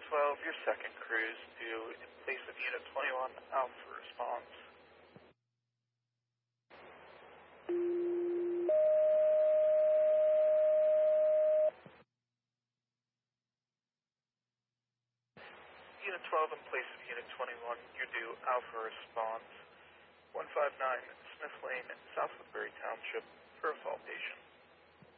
12, your second cruise due in place of Unit 21, out for response. Unit 12 in place of Unit 21, you're due out for response. 159 Smith Lane, South Woodbury Township, for a fall patient.